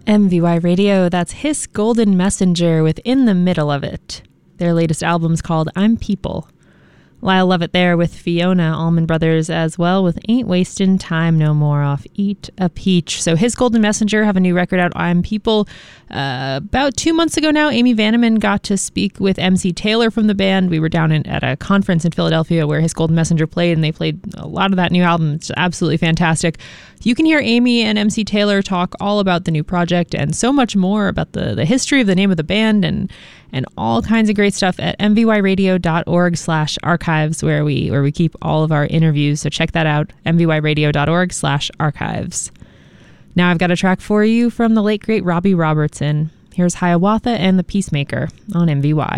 MVY Radio, that's His Golden Messenger with In the Middle of It. Their latest album's called I'm People. Lyle Lovett there with Fiona Allman Brothers as well with Ain't Wastin' Time No More off Eat a Peach. So His Golden Messenger have a new record out, I'm People. About 2 months ago now, Amy Vanneman got to speak with MC Taylor from the band. We were down at a conference in Philadelphia where His Golden Messenger played, and they played a lot of that new album. It's absolutely fantastic. You can hear Amy and MC Taylor talk all about the new project and so much more about the history of the name of the band and all kinds of great stuff at mvyradio.org/archives, where we keep all of our interviews. So check that out, mvyradio.org/archives. Now I've got a track for you from the late great Robbie Robertson. Here's Hiawatha and the Peacemaker on MVY.